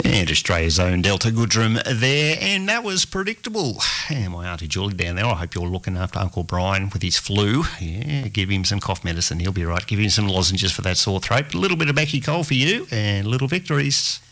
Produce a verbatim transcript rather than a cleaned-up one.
And Australia's own Delta Goodrum there, and that was predictable. And my Auntie Julie down there, I hope you're looking after Uncle Brian with his flu. Yeah, give him some cough medicine, he'll be right. Give him some lozenges for that sore throat. A little bit of Becky Cole for you, and little victories.